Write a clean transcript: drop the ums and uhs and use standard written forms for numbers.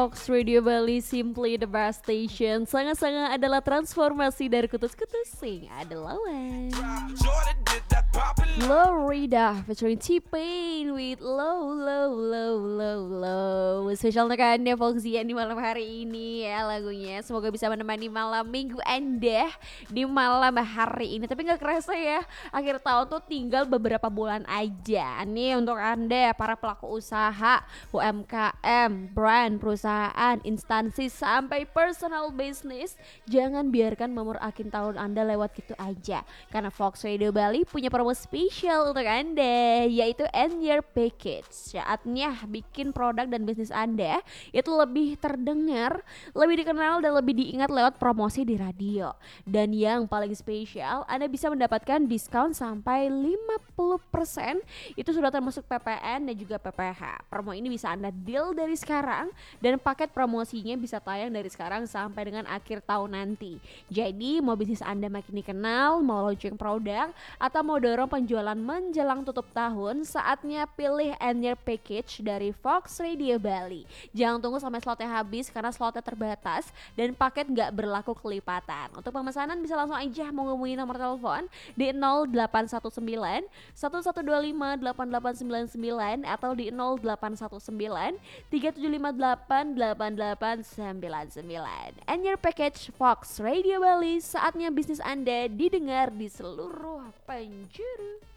Fox Radio Bali simply the best station. Sangat-sangat adalah transformasi dari kutus-kutus sing ada lawan. Florida featuring T-Pain with low low low low low. Spesial untuk Anda Foxian di malam hari ini ya lagunya. Semoga bisa menemani malam minggu Anda di malam hari ini. Tapi gak kerasa ya, akhir tahun tuh tinggal beberapa bulan aja. Nih untuk Anda para pelaku usaha, UMKM, brand, perusahaan, instansi sampai personal business, jangan biarkan memur akhir tahun Anda lewat gitu aja. Karena Fox Radio Bali punya promo spesial untuk Anda, yaitu End Year Package. Saatnya bikin produk dan bisnis Anda itu lebih terdengar, lebih dikenal dan lebih diingat lewat promosi di radio. Dan yang paling spesial, Anda bisa mendapatkan diskon sampai 50%. Itu sudah termasuk PPN dan juga PPH. Promo ini bisa Anda deal dari sekarang dan paket promosinya bisa tayang dari sekarang sampai dengan akhir tahun nanti. Jadi mau bisnis Anda makin dikenal, mau launching produk, atau mau dorong penjualan menjelang tutup tahun, saatnya pilih End Year Package dari Fox Radio Bali. Jangan tunggu sampai slotnya habis karena slotnya terbatas dan paket nggak berlaku kelipatan. Untuk pemesanan bisa langsung aja menghubungi nomor telepon di 0819 1125 8899 atau di 0819 3758 8899. End Year Package Fox Radio Bali, saatnya bisnis Anda didengar di seluruh penjuru.